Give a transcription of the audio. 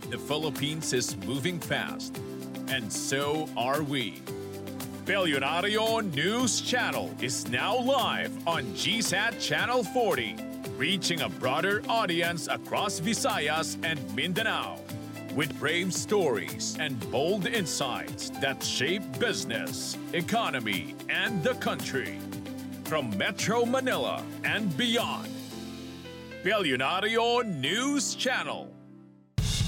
The Philippines is moving fast, and so are we. Billionario News Channel is now live on GSAT Channel 40, reaching a broader audience across Visayas and Mindanao, with brave stories and bold insights that shape business, economy, and the country. From Metro Manila and beyond. Billionario News Channel.